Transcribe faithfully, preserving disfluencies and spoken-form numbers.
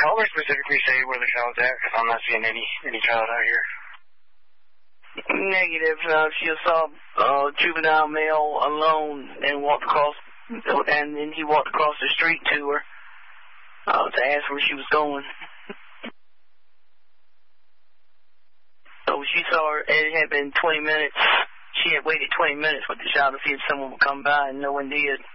caller specifically say where the child's at? Because I'm not seeing any any child out here. Negative. Uh, she saw a juvenile male alone and walked across, and then he walked across the street to her uh, to ask where she was going. So she saw her. It had been twenty minutes. She had waited twenty minutes with the child to see if someone would come by, and no one did.